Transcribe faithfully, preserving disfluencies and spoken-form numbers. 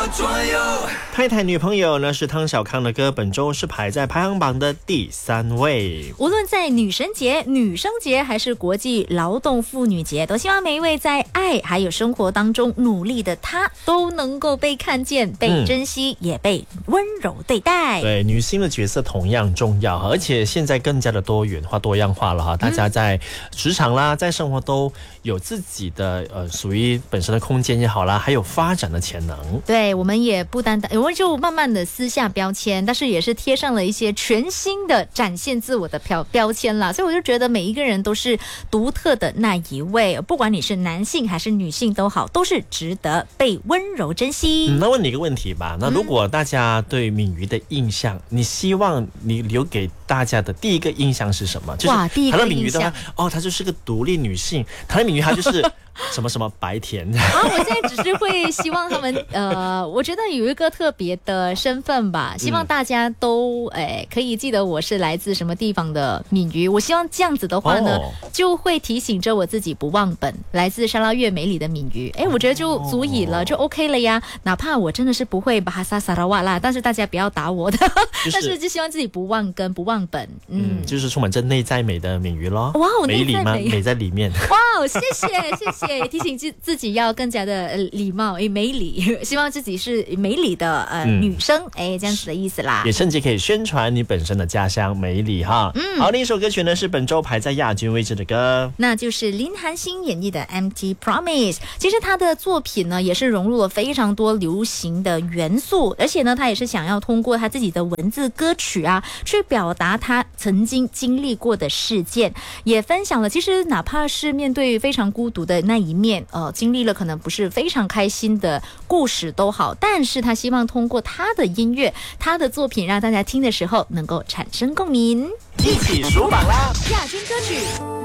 我左右。 太太女朋友呢是汤小康的歌，本周是排在排行榜的第三位。 无论在女神节、女生节还是国际劳动妇女节，都希望每一位在爱还有生活当中努力的她都能够被看见、被珍惜、嗯、也被温柔对待。 对，女性的角色同样重要，而且现在更加的多元化、多样化了哈。大家在职场啦，在生活都有自己的呃属于本身的空间也好啦，还有发展的潜能。 对，我们也不单单，我们就慢慢的撕下标签，但是也是贴上了一些全新的展现自我的标标签啦。所以我就觉得每一个人都是独特的那一位，不管你是男性还是女性都好，都是值得被温柔珍惜。 嗯、那问你一个问题吧，那如果大家对敏瑜的印象，你希望你留给大家的第一个印象是什么？就是谈到敏瑜的话，哦，她就是个独立女性；谈到敏瑜，她就是什么什么白田啊！我现在只是会希望他们呃，我觉得有一个特别的身份吧，希望大家都诶可以记得我是来自什么地方的敏瑜。我希望这样子的话呢，哦、就会提醒着我自己不忘本，来自沙拉越美里的敏瑜。哎，我觉得就足以了，哦、就 OK 了呀。哪怕我真的是不会巴哈萨萨拉瓦啦，但是大家不要打我的。就是、但是就希望自己不忘根，不忘本。 嗯，嗯就是充满着内在美的敏瑜咯。 哇， 美里吗？美在里面。 哇，谢谢谢谢。提醒自自己要更加的礼貌，诶，美里，希望自己是美里的呃、嗯、女生，哎，这样子的意思啦。 也趁机可以宣传你本身的家乡美里哈。嗯，好，另一首歌曲呢是本周排在亚军位置的歌， 那就是林寒星演绎的《Empty Promise》。其实他的作品呢也是融入了非常多流行的元素，而且呢他也是想要通过他自己的文字歌曲啊，去表达他曾经经历过的事件，也分享了其实哪怕是面对非常孤独的那一面。呃，经历了可能不是非常开心的故事都好，但是他希望通过他的音乐、他的作品，让大家听的时候能够产生共鸣。 一起数榜啦！ 亚军歌曲。